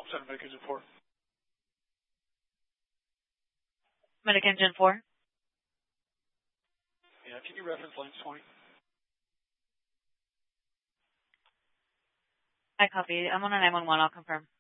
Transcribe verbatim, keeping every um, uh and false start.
Center Medic Engine four. Medic Engine four. Yeah, can you reference lanes twenty? I copy. I'm on a nine one one. I'll confirm.